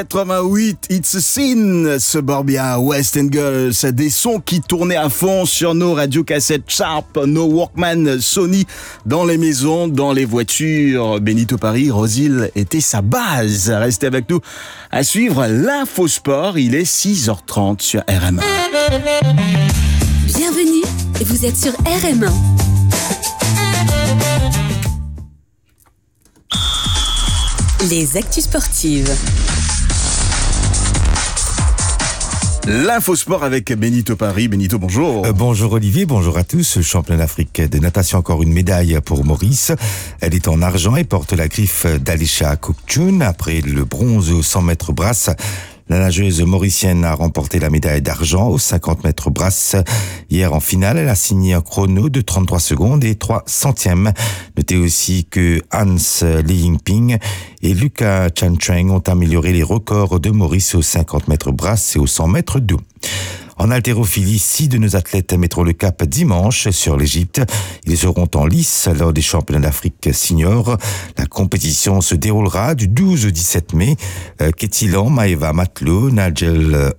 88, It's a Sin, Suburbia, West End Girls, des sons qui tournaient à fond sur nos radiocassettes Sharp, nos Walkman Sony, dans les maisons, dans les voitures. Benito Paris, Rose-Hill était sa base. Restez avec nous à suivre l'info sport, il est 6h30 sur RM1. Bienvenue, vous êtes sur RM1. Les actus sportives. L'info sport avec Benito Paris. Benito, bonjour. Bonjour Olivier, bonjour à tous. Champion d'Afrique de natation, encore une médaille pour Maurice. Elle est en argent et porte la griffe d'Alisha Koukchoun. Après le bronze aux 100 mètres brasse, la nageuse mauricienne a remporté la médaille d'argent aux 50 mètres brasse. Hier, en finale, elle a signé un chrono de 33 secondes et 3 centièmes. Notez aussi que Hans Li Yingping et Lucas Chantreng ont amélioré les records de Maurice aux 50 mètres brasse et aux 100 mètres dos. En haltérophilie, 6 de nos athlètes mettront le cap dimanche sur l'Égypte. Ils seront en lice lors des championnats d'Afrique senior. La compétition se déroulera du 12 au 17 mai. Kétilan, Maeva Matelot, Nigel